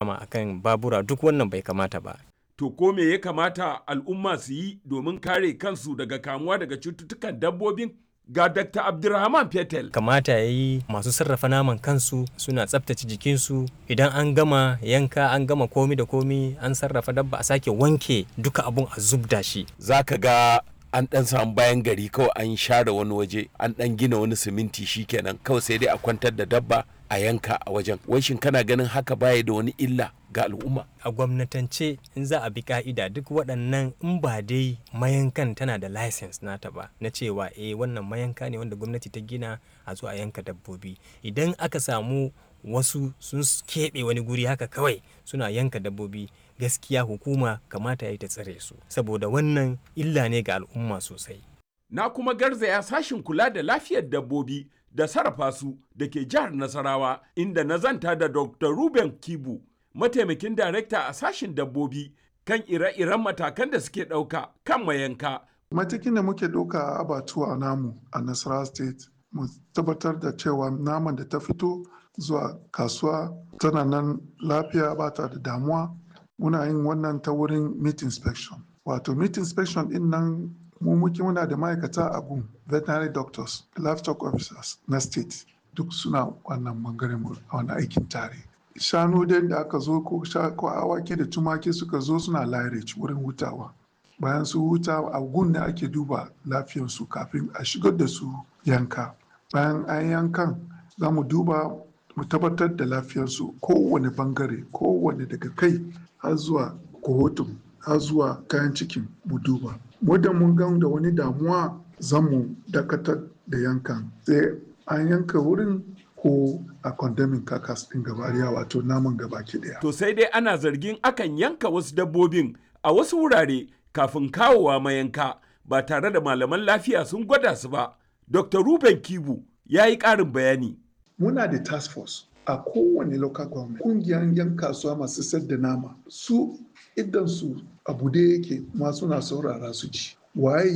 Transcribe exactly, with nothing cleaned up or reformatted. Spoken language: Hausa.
nama akan babura, duk wannan bai kamata ba. To ko me ya kamata al'umma su yi domin kare kansu daga kamuwa daga cututtukan dabbobin? Ga Dakta Abdulrahman Fetel. Kamata ya yi masu sarrafa naman kansu suna tsaftace jikinsu, idan an gama yanka an gama komi da komi an sarrafa dabba a sake wanke duka abun a zubda shi. Za ka ga an ɗan samu bayan gari kawai an share wani waje an ɗan gina wani siminti shikenan kawai sai dai a kwantar da dabba a yanka a wajen. Wai shin kana ganin haka baya da wani illa ga al'umma? A gwamnatance in za a bi ka'ida duk waɗannan in ba dai mayankan tana da license nata ba na cewa eh wannan mayanka ne wanda gwamnati ta gina a zo a yanka dabbobi. Idan aka samu wasu sun keɓe wani guri haka kawai suna yanka dabbobi, gaskiya hukuma kamata ya yi ta tsare su, saboda wannan illa ne ga al'umma sosai. Na kuma garzaya sashin kula da lafiyar dabbobi da sarrafa su da ke jihar Nasarawa, inda na zanta da Doctor Ruben Kibu, mataimakin darekta a sashin dabbobi, kan ire-iren matakan da suke ɗauka kan mayanka. Matakin da muke ɗauka a abatuwa namu a Nasarawa State, mu tabbatar da cewa naman da ta fito zuwa kasuwa tana nan lafiya, ba ta da damuwa. Muna yin wannan ta wurin meat inspection. Wato meat inspection din nan mu muke muna da ma'aikata a gun, veterinary doctors, livestock officers na state, duk suna wannan bangaren mu a wani aikin tare. Shanu da aka zo ko awaki da tumaki suka zo suna lairage wurin hutawa. Bayan su huta a gun da ake duba lafiyarsu kafin a shigar da su yanka. Bayan an yankan za mu duba mu tabbatar da lafiyarsu kowane bangare, kowane daga kai har zuwa kohotun har zuwa kayan cikin mu duba. Muddin mun gan da wani damuwa za mu dakatar da yankan, sai an yanka wurin ko a condemning kakas ɗin gabariya, wato naman gabaki daya. To sai dai ana zargin akan yanka wasu dabbobin a wasu wurare kafin kawowa mayanka ba tare da malaman lafiya sun gwada su ba. Doctor Ruben Kibu ya yi ƙarin bayani. Muna da task force a kowane local government, kungiyar yan kasuwa masu sayar da nama, su idan su abu da yake ma suna saurara su ci waye